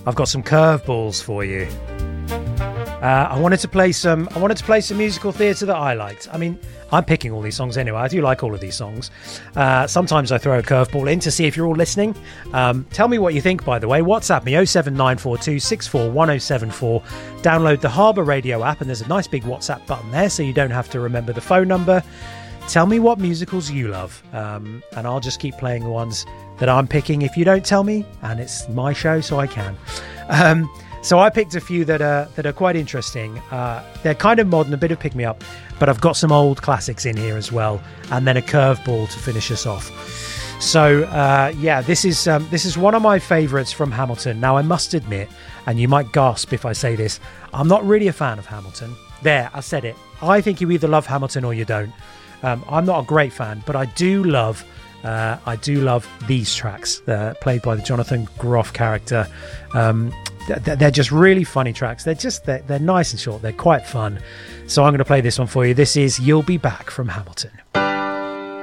I've got some curveballs for you. I wanted to play some musical theatre that I liked. I mean, I'm picking all these songs anyway. I do like all of these songs. Sometimes I throw a curveball in to see if you're all listening. Tell me what you think, by the way. WhatsApp me 07942 641074. Download the Harbour Radio app, and there's a nice big WhatsApp button there, so you don't have to remember the phone number. Tell me what musicals you love, and I'll just keep playing the ones that I'm picking if you don't tell me, and it's my show, so I can. So I picked a few that are quite interesting. They're kind of modern, a bit of pick-me-up, but I've got some old classics in here as well, and then a curveball to finish us off. So this is one of my favourites from Hamilton. Now I must admit, and you might gasp if I say this, I'm not really a fan of Hamilton. There, I said it. I think you either love Hamilton or you don't. I'm not a great fan, but I do love these tracks played by the Jonathan Groff character. They're just really funny tracks. They're nice and short. They're quite fun. So I'm going to play this one for you. This is You'll Be Back from Hamilton.